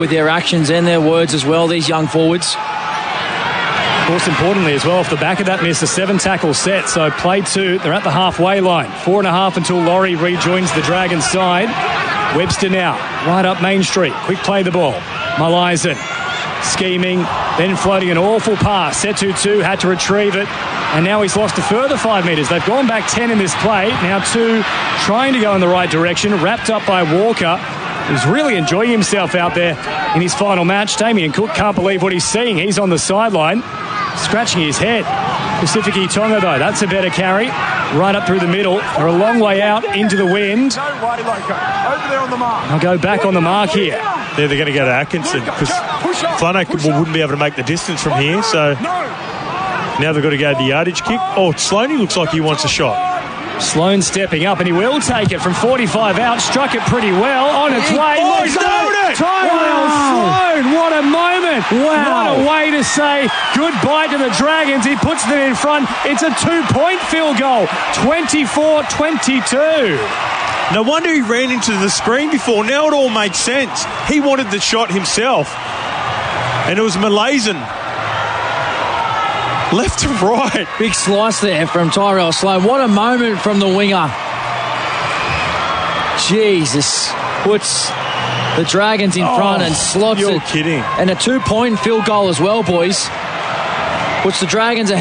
with their actions and their words as well, these young forwards. Of course, importantly as well, off the back of that miss, a 7-tackle set. So play 2, they're at the halfway line. 4.5 until Laurie rejoins the Dragons side. Webster now, right up Main Street. Quick play the ball. Malison scheming, then floating an awful pass. Setu had to retrieve it, and now he's lost a further 5 metres. They've gone back 10 in this play. Now 2 trying to go in the right direction, wrapped up by Walker, who's really enjoying himself out there in his final match. Damien Cook can't believe what he's seeing. He's on the sideline, scratching his head. Pacific Tonga, though, that's a better carry. Right up through the middle. They're a long way out into the wind. I'll go back on the mark here. They're going to go to Atkinson because Flanagan wouldn't be able to make the distance from here. So now they've got to go to the yardage kick. Oh, Sloaney looks like he wants a shot. Sloan stepping up, and he will take it from 45 out. Struck it pretty well. On its way. Oh, he's nailed it! Tyrell Sloan, what a moment. Wow. What a way to say goodbye to the Dragons. He puts them in front. It's a 2-point field goal. 24-22. No wonder he ran into the screen before. Now it all makes sense. He wanted the shot himself. And it was Malazan. Left to right. Big slice there from Tyrell Sloan. What a moment from the winger. Jesus. Puts the Dragons in front and slots you're it. kidding. And a 2-point field goal as well, boys. Puts the Dragons ahead.